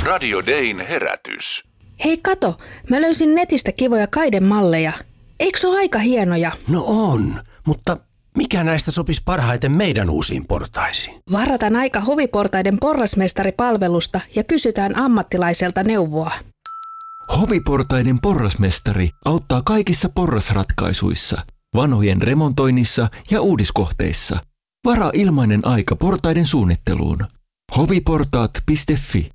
Radio Dayn herätys. Hei kato, mä löysin netistä kivoja kaidemalleja. Eikö se ole aika hienoja? No on, mutta mikä näistä sopisi parhaiten meidän uusiin portaisiin? Varataan aika Hoviportaiden porrasmestaripalvelusta ja kysytään ammattilaiselta neuvoa. Hoviportaiden porrasmestari auttaa kaikissa porrasratkaisuissa, vanhojen remontoinnissa ja uudiskohteissa. Varaa ilmainen aika portaiden suunnitteluun. hoviportaat.fi.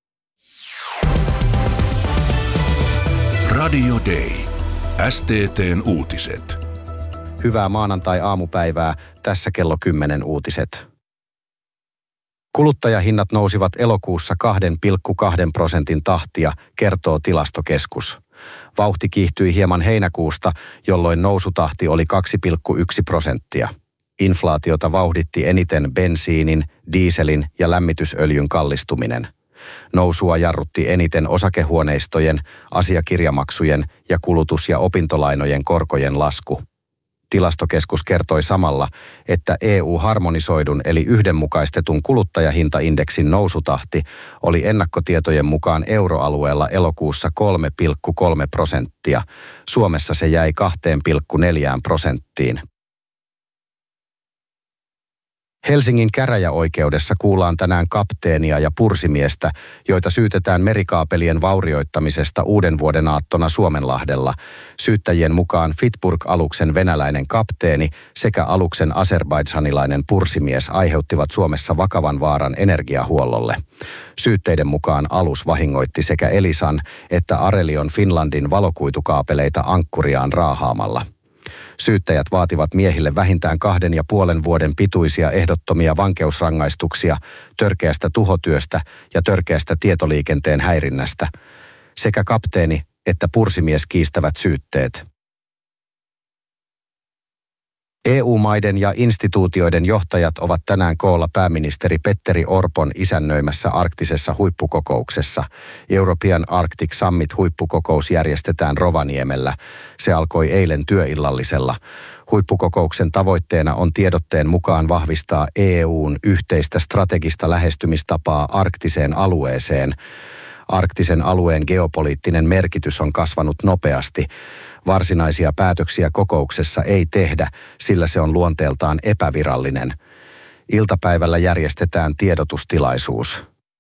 Radio Day. STT:n uutiset. Hyvää maanantai-aamupäivää. Tässä kello 10 uutiset. Kuluttajahinnat nousivat elokuussa 2,2% tahtia, kertoo Tilastokeskus. Vauhti kiihtyi hieman heinäkuusta, jolloin nousutahti oli 2,1%. Inflaatiota vauhditti eniten bensiinin, dieselin ja lämmitysöljyn kallistuminen. Nousua jarrutti eniten osakehuoneistojen, asiakirjamaksujen ja kulutus- ja opintolainojen korkojen lasku. Tilastokeskus kertoi samalla, että EU-harmonisoidun eli yhdenmukaistetun kuluttajahintaindeksin nousutahti oli ennakkotietojen mukaan euroalueella elokuussa 3,3%. Suomessa se jäi 2,4%. Helsingin käräjäoikeudessa kuullaan tänään kapteenia ja pursimiestä, joita syytetään merikaapelien vaurioittamisesta uuden vuoden aattona Suomenlahdella. Syyttäjien mukaan Fitburg-aluksen venäläinen kapteeni sekä aluksen azerbaidsanilainen pursimies aiheuttivat Suomessa vakavan vaaran energiahuollolle. Syytteiden mukaan alus vahingoitti sekä Elisan että Arelion Finlandin valokuitukaapeleita ankkuriaan raahaamalla. Syyttäjät vaativat miehille vähintään 2,5 vuoden pituisia ehdottomia vankeusrangaistuksia törkeästä tuhotyöstä ja törkeästä tietoliikenteen häirinnästä. Sekä kapteeni että pursimies kiistävät syytteet. EU-maiden ja instituutioiden johtajat ovat tänään koolla pääministeri Petteri Orpon isännöimässä arktisessa huippukokouksessa. European Arctic Summit-huippukokous järjestetään Rovaniemellä. Se alkoi eilen työillallisella. Huippukokouksen tavoitteena on tiedotteen mukaan vahvistaa EU:n yhteistä strategista lähestymistapaa arktiseen alueeseen. Arktisen alueen geopoliittinen merkitys on kasvanut nopeasti. Varsinaisia päätöksiä kokouksessa ei tehdä, sillä se on luonteeltaan epävirallinen. Iltapäivällä järjestetään tiedotustilaisuus.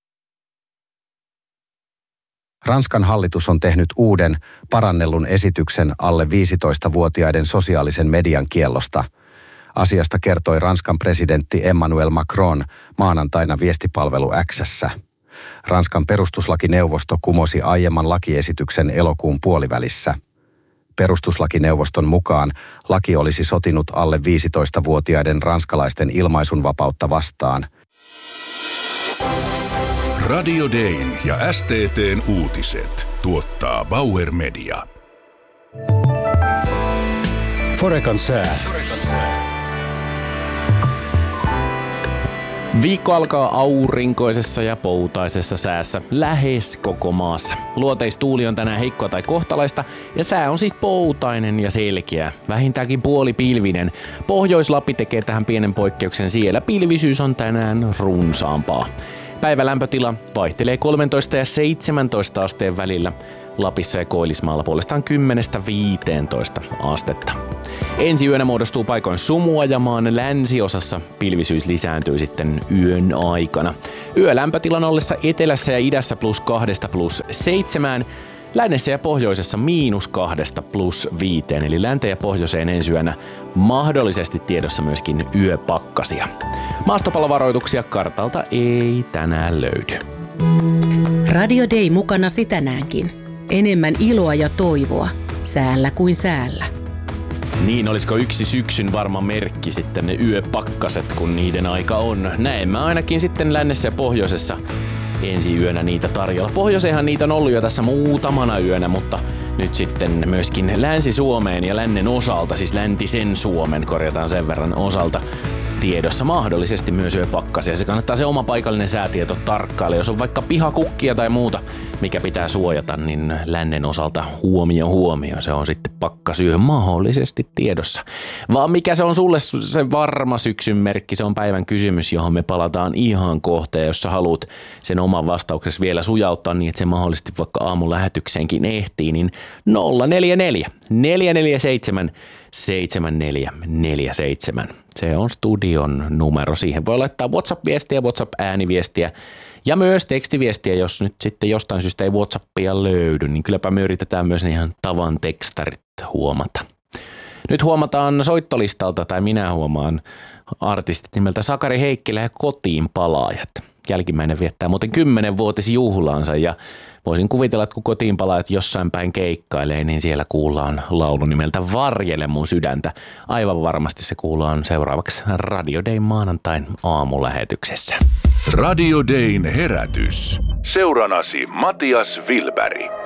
Ranskan hallitus on tehnyt uuden, parannellun esityksen alle 15-vuotiaiden sosiaalisen median kiellosta. Asiasta kertoi Ranskan presidentti Emmanuel Macron maanantaina viestipalvelu X:ssä. Ranskan perustuslakineuvosto kumosi aiemman lakiesityksen elokuun puolivälissä. Perustuslakineuvoston mukaan laki olisi sotinut alle 15-vuotiaiden ranskalaisten ilmaisunvapautta vastaan. Radio Dayn ja STT:n uutiset tuottaa Bauer Media. Forecan sää. Viikko alkaa aurinkoisessa ja poutaisessa säässä lähes koko maassa. Luoteistuuli on tänään heikkoa tai kohtalaista ja sää on siis poutainen ja selkeä, vähintäänkin puolipilvinen. Pohjois-Lappi tekee tähän pienen poikkeuksen, siellä pilvisyys on tänään runsaampaa. Päivälämpötila vaihtelee 13 ja 17 asteen välillä. Lapissa ja Koillismaalla puolestaan 10–15 astetta. Ensi yönä muodostuu paikoin sumua ja maan länsiosassa pilvisyys lisääntyy sitten yön aikana. Yölämpötilan ollessa etelässä ja idässä +2–+7, lännessä ja pohjoisessa -2–+5, eli länteen ja pohjoiseen ensi yönä mahdollisesti tiedossa myöskin yöpakkasia. Maastopalovaroituksia kartalta ei tänään löydy. Radio Day mukanasi tänäänkin. Enemmän iloa ja toivoa, säällä kuin säällä. Niin, olisiko yksi syksyn varma merkki sitten ne yöpakkaset, kun niiden aika on. Näemme ainakin sitten lännessä ja pohjoisessa ensi yönä niitä tarjolla. Pohjoiseenhan niitä on ollut jo tässä muutamana yönä, mutta nyt sitten myöskin Länsi-Suomeen ja lännen osalta, siis läntisen Suomen, korjataan sen verran osalta, tiedossa, mahdollisesti myös yöpakkasia. Se kannattaa se oma paikallinen säätieto tarkkailla. Jos on vaikka pihakukkia tai muuta, mikä pitää suojata, niin lännen osalta huomio. Se on sitten pakkasyö mahdollisesti tiedossa. Vaan mikä se on sulle se varma syksyn merkki, se on päivän kysymys, johon me palataan ihan kohta. Ja jos sä haluat sen oman vastauksesi vielä sujauttaa niin, että se mahdollisesti vaikka aamun lähetykseenkin ehtii, niin 044 447 7447. Se on studion numero. Siihen voi laittaa WhatsApp-viestiä, WhatsApp-ääniviestiä ja myös tekstiviestiä, jos nyt sitten jostain syystä ei WhatsAppia löydy, niin kylläpä me yritetään myös ihan tavan tekstarit huomata. Nyt huomataan soittolistalta, tai minä huomaan artistit nimeltä Sakari Heikkilä ja Kotiin palaajat. Jälkimmäinen viettää muuten 10-vuotisjuhlaansa ja voisin kuvitella, että kun Kotiin palaajat jossain päin keikkailee, niin siellä kuullaan laulu nimeltä Varjele mun sydäntä. Aivan varmasti se kuullaan seuraavaksi Radio Dayn maanantain aamulähetyksessä. Radio Dayn herätys. Seuranasi Matias Wilberg.